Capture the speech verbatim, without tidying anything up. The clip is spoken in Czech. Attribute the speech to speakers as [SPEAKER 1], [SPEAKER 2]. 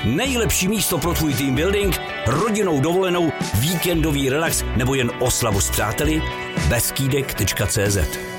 [SPEAKER 1] nejlepší místo pro tvůj team building, rodinnou dovolenou, víkendový relax nebo jen oslavu s přáteli? beskydek tečka cé zet